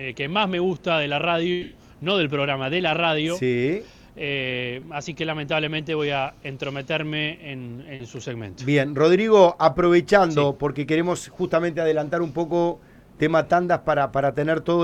que más me gusta de la radio, no del programa, de la radio. Sí. Así que lamentablemente voy a entrometerme en su segmento. Bien, Rodrigo, aprovechando, Sí. porque queremos justamente adelantar un poco tema tandas para tener todo